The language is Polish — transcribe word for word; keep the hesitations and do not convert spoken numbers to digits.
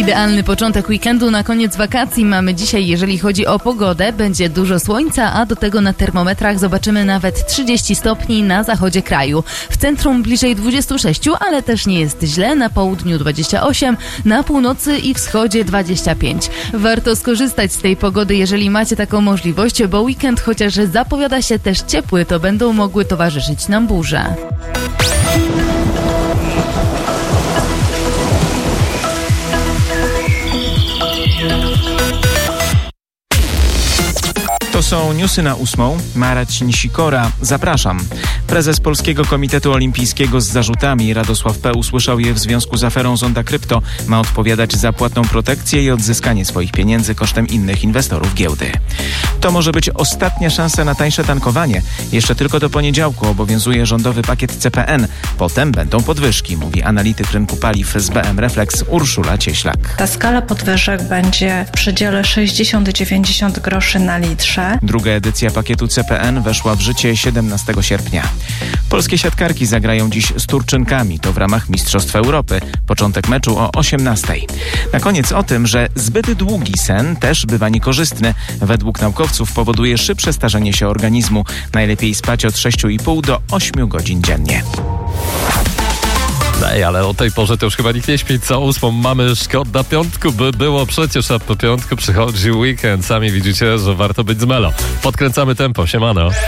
Idealny początek weekendu na koniec wakacji mamy dzisiaj, jeżeli chodzi o pogodę. Będzie dużo słońca, a do tego na termometrach zobaczymy nawet trzydzieści stopni na zachodzie kraju. W centrum bliżej dwadzieścia sześć, ale też nie jest źle. Na południu dwadzieścia osiem, na północy i wschodzie dwadzieścia pięć. Warto skorzystać z tej pogody, jeżeli macie taką możliwość, bo weekend, chociaż zapowiada się też ciepły, to będą mogły towarzyszyć nam burze. To są newsy na ósmą. Marcin Sikora. Zapraszam. Prezes Polskiego Komitetu Olimpijskiego z zarzutami Radosław P. usłyszał je w związku z aferą Zonda Krypto. Ma odpowiadać za płatną protekcję i odzyskanie swoich pieniędzy kosztem innych inwestorów giełdy. To może być ostatnia szansa na tańsze tankowanie. Jeszcze tylko do poniedziałku obowiązuje rządowy pakiet C P N. Potem będą podwyżki, mówi analityk rynku paliw z B M Reflex Urszula Cieślak. Ta skala podwyżek będzie w przedziale sześćdziesiąt do dziewięćdziesięciu groszy na litrze. Druga edycja pakietu C P N weszła w życie siedemnastego sierpnia. Polskie siatkarki zagrają dziś z Turczynkami. To w ramach Mistrzostw Europy. Początek meczu o osiemnastej. Na koniec o tym, że zbyt długi sen też bywa niekorzystny. Według naukowców powoduje szybsze starzenie się organizmu. Najlepiej spać od sześciu i pół do ośmiu godzin dziennie. Ej, ale o tej porze to już chyba nikt nie śpi. Co ósmą mamy szkoda piątku, by było przecież, a po piątku przychodzi weekend. Sami widzicie, że warto być z melo. Podkręcamy tempo, siemano.